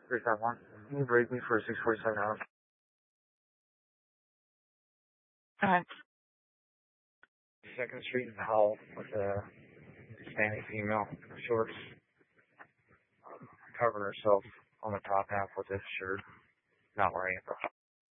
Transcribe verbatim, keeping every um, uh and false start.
three five one. Can you break me for six forty-seven hours? Alright. Second Street in the hall with a Hispanic female in shorts, covering herself on the top half with this shirt, not wearing it.